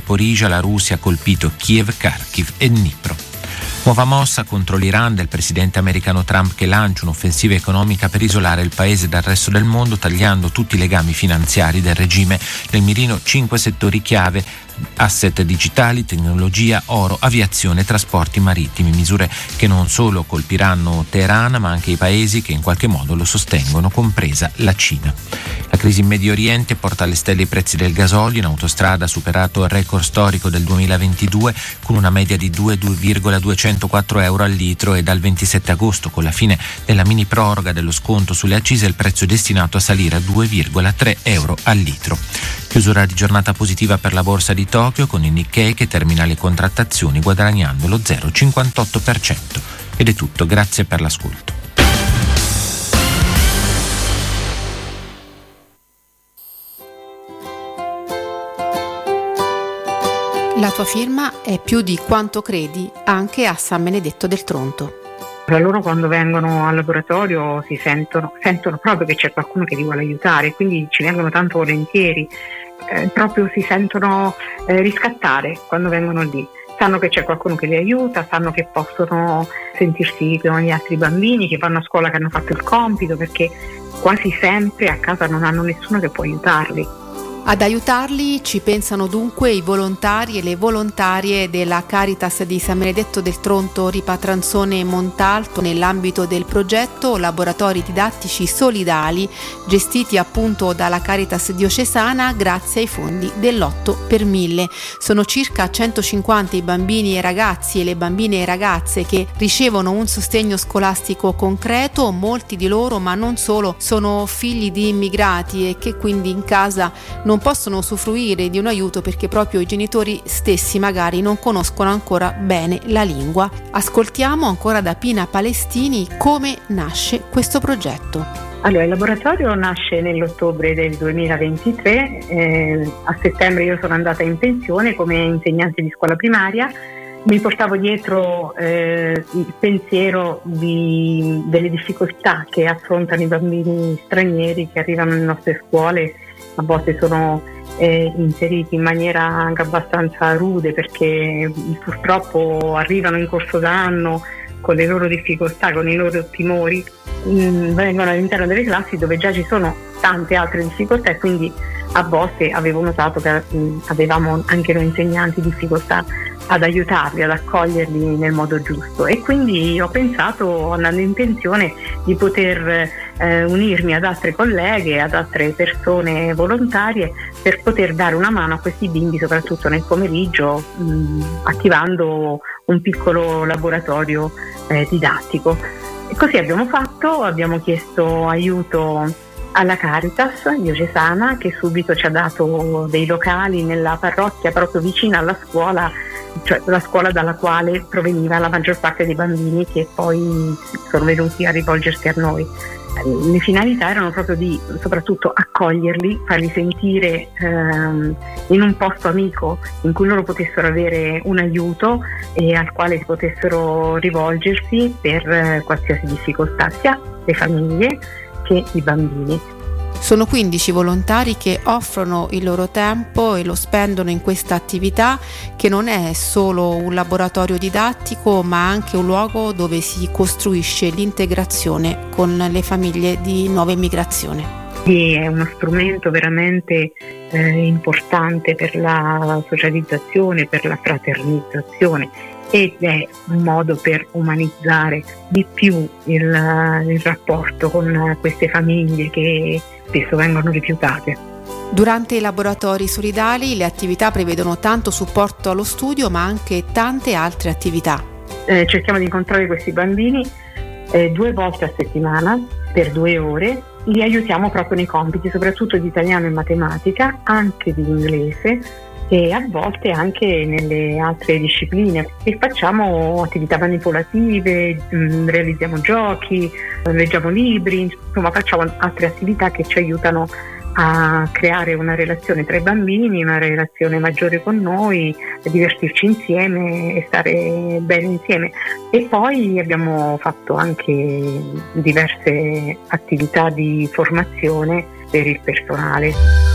Zaporizhzhia la Russia ha colpito Kiev, Kharkiv e Dnipro. Nuova mossa contro l'Iran del presidente americano Trump, che lancia un'offensiva economica per isolare il paese dal resto del mondo, tagliando tutti i legami finanziari del regime. Nel mirino 5 settori chiave: asset digitali, tecnologia, oro, aviazione e trasporti marittimi. Misure che non solo colpiranno Teheran, ma anche i paesi che in qualche modo lo sostengono, compresa la Cina. La crisi in Medio Oriente porta alle stelle i prezzi del gasolio. In autostrada ha superato il record storico del 2022 con una media di 2,204 euro al litro, e dal 27 agosto, con la fine della mini proroga dello sconto sulle accise, il prezzo è destinato a salire a 2,3 euro al litro. Chiusura di giornata positiva per la borsa di Tokyo, con il Nikkei che termina le contrattazioni guadagnando lo 0,58%. Ed è tutto, grazie per l'ascolto. La tua firma è più di quanto credi anche a San Benedetto del Tronto. Loro quando vengono al laboratorio sentono proprio che c'è qualcuno che li vuole aiutare, quindi ci vengono tanto volentieri, proprio si sentono riscattare quando vengono lì. Sanno che c'è qualcuno che li aiuta, sanno che possono sentirsi con gli altri bambini che vanno a scuola, che hanno fatto il compito, perché quasi sempre a casa non hanno nessuno che può aiutarli. Ad aiutarli ci pensano dunque i volontari e le volontarie della Caritas di San Benedetto del Tronto Ripatranzone Montalto, nell'ambito del progetto Laboratori Didattici Solidali, gestiti appunto dalla Caritas diocesana grazie ai fondi dell'8 per 1000. Sono circa 150 i bambini e ragazzi e le bambine e ragazze che ricevono un sostegno scolastico concreto. Molti di loro, ma non solo, sono figli di immigrati e che quindi in casa non possono usufruire di un aiuto perché proprio i genitori stessi magari non conoscono ancora bene la lingua. Ascoltiamo ancora da Pina Palestini come nasce questo progetto. Allora, il laboratorio nasce nell'ottobre del 2023, a settembre io sono andata in pensione come insegnante di scuola primaria. Mi portavo dietro il pensiero delle difficoltà che affrontano i bambini stranieri che arrivano nelle nostre scuole. A volte sono inseriti in maniera anche abbastanza rude, perché purtroppo arrivano in corso d'anno con le loro difficoltà, con i loro timori, vengono all'interno delle classi dove già ci sono tante altre difficoltà, e quindi a volte avevo notato che avevamo anche noi insegnanti difficoltà ad aiutarli, ad accoglierli nel modo giusto, e quindi ho pensato, andando in pensione, di poter unirmi ad altre colleghe, ad altre persone volontarie, per poter dare una mano a questi bimbi, soprattutto nel pomeriggio, attivando un piccolo laboratorio didattico. E così abbiamo fatto, abbiamo chiesto aiuto alla Caritas diocesana, che subito ci ha dato dei locali nella parrocchia proprio vicina alla scuola, cioè la scuola dalla quale proveniva la maggior parte dei bambini che poi sono venuti a rivolgersi a noi. Le finalità erano proprio di soprattutto accoglierli, farli sentire in un posto amico in cui loro potessero avere un aiuto e al quale potessero rivolgersi per qualsiasi difficoltà, sia le famiglie che i bambini. Sono 15 volontari che offrono il loro tempo e lo spendono in questa attività, che non è solo un laboratorio didattico, ma anche un luogo dove si costruisce l'integrazione con le famiglie di nuova immigrazione. Sì, è uno strumento veramente importante per la socializzazione, per la fraternizzazione, ed è un modo per umanizzare di più il rapporto con queste famiglie che spesso vengono rifiutate. Durante i laboratori solidali le attività prevedono tanto supporto allo studio, ma anche tante altre attività. Cerchiamo di incontrare questi bambini 2 volte a settimana per 2 ore. Li aiutiamo proprio nei compiti, soprattutto di italiano e matematica, anche di inglese, e a volte anche nelle altre discipline, e facciamo attività manipolative, realizziamo giochi, leggiamo libri, insomma facciamo altre attività che ci aiutano a creare una relazione tra i bambini, una relazione maggiore con noi, a divertirci insieme e stare bene insieme. E poi abbiamo fatto anche diverse attività di formazione per il personale.